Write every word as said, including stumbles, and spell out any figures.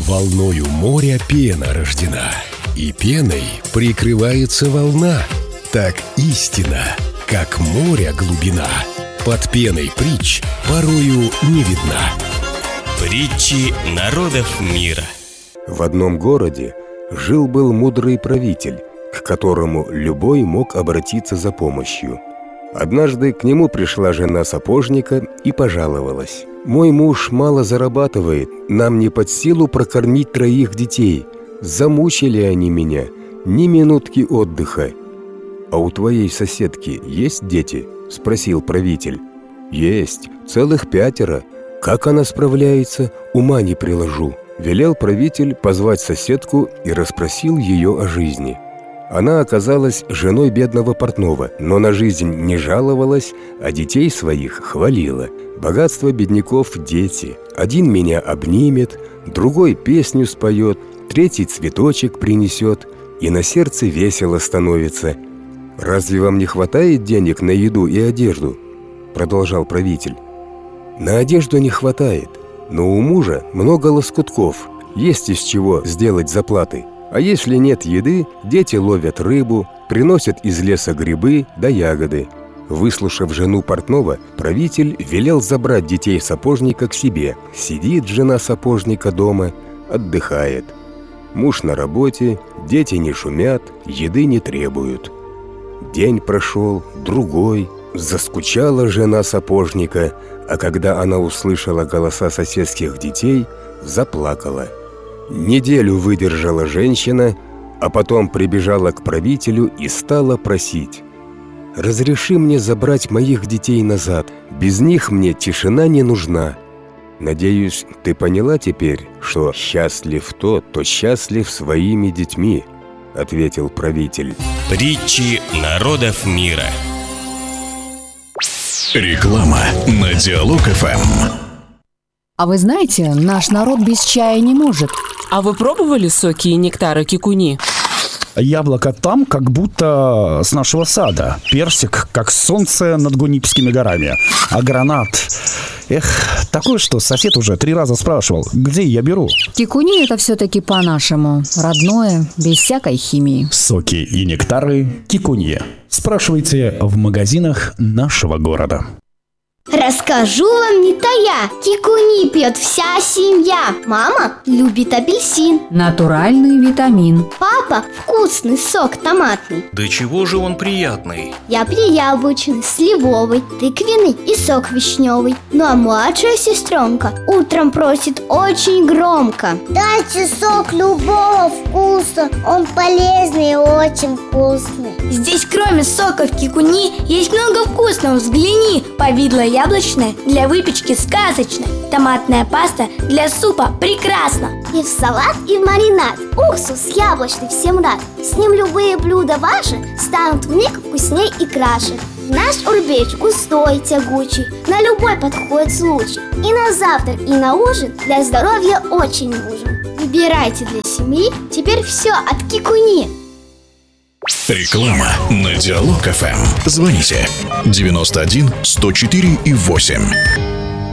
Волною моря пена рождена, и пеной прикрывается волна. Так истина, как море глубина, под пеной притч порою не видна. Притчи народов мира. В одном городе жил-был мудрый правитель, к которому любой мог обратиться за помощью. Однажды к нему пришла жена сапожника и пожаловалась: «Мой муж мало зарабатывает, нам не под силу прокормить троих детей. Замучили они меня, ни минутки отдыха». «А у твоей соседки есть дети?» – спросил правитель. «Есть, целых пятеро. Как она справляется, ума не приложу». Велел правитель позвать соседку и расспросил ее о жизни. Она оказалась женой бедного портного, но на жизнь не жаловалась, а детей своих хвалила. Богатство бедняков – дети. Один меня обнимет, другой песню споет, третий цветочек принесет, и на сердце весело становится. «Разве вам не хватает денег на еду и одежду?» – продолжал правитель. «На одежду не хватает, но у мужа много лоскутков, есть из чего сделать заплаты. А если нет еды, дети ловят рыбу, приносят из леса грибы да ягоды». Выслушав жену портного, правитель велел забрать детей сапожника к себе. Сидит жена сапожника дома, отдыхает. Муж на работе, дети не шумят, еды не требуют. День прошел, другой. Заскучала жена сапожника, а когда она услышала голоса соседских детей, заплакала. Неделю выдержала женщина, а потом прибежала к правителю и стала просить: «Разреши мне забрать моих детей назад, без них мне тишина не нужна». «Надеюсь, ты поняла теперь, что счастлив тот, кто счастлив своими детьми», — ответил правитель. Притчи народов мира. Реклама на Диалог эф эм. А вы знаете, наш народ без чая не может. А вы пробовали соки и нектары кикуни? Яблоко там, как будто с нашего сада. Персик, как солнце над Гунипскими горами. А гранат... Эх, такое, что сосед уже три раза спрашивал, где я беру. Кикуни – это все-таки по-нашему. Родное, без всякой химии. Соки и нектары кикунье. Спрашивайте в магазинах нашего города. Расскажу вам не тая, кикуни пьет вся семья. Мама любит апельсин, Натуральный витамин. папа вкусный сок томатный. Да чего же он приятный? Я яблочный, сливовый, тыквенный и сок вишневый. Ну а младшая сестренка утром просит очень громко: дайте сок любого вкуса, он полезный и очень вкусный. Здесь кроме соков кикуни есть много вкусного, взгляни. Повидло яблочное для выпечки сказочно, томатная паста для супа прекрасно. И в салат, и в маринад уксус яблочный всем рад. С ним любые блюда ваши станут вмиг вкусней и краше. Наш урбеч густой, тягучий, на любой подходит случай. И на завтрак, и на ужин для здоровья очень нужен. Выбирайте для семьи теперь все от кикуни. Реклама на Диалог эф эм. Звоните девяносто один сто четыре и восемь.